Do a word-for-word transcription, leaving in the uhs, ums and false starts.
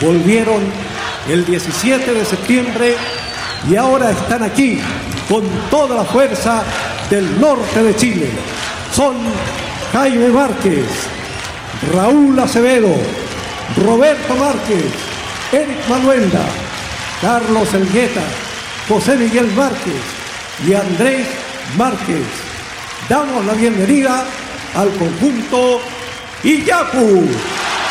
volvieron el diecisiete de septiembre y ahora están aquí con toda la fuerza del norte de Chile. Son Jaime Márquez, Raúl Acevedo, Roberto Márquez, Eric Manuenda, Carlos Elgueta, José Miguel Márquez y Andrés Márquez. Damos la bienvenida al conjunto Iyapu.